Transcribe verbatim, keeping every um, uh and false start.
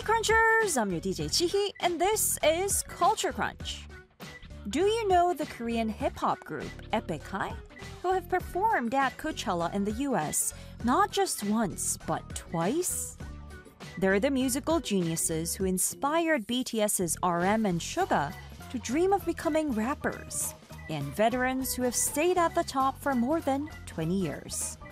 Crunchers! I'm your D J Chihi, and this is Culture Crunch. Do you know the Korean hip-hop group Epic High, who have performed at Coachella in the U S not just once, but twice? They're the musical geniuses who inspired BTS's R M and Suga to dream of becoming rappers, and veterans who have stayed at the top for more than twenty years.